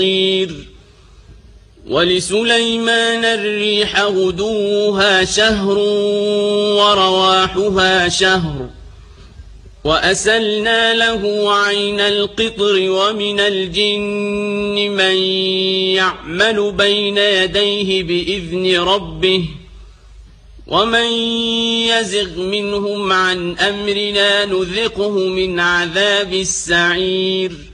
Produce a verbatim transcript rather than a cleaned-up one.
ولسليمان الريح غدوها شهر ورواحها شهر وأسلنا له عين القطر ومن الجن من يعمل بين يديه بإذن ربه ومن يزغ منهم عن أمرنا نذقه من عذاب السعير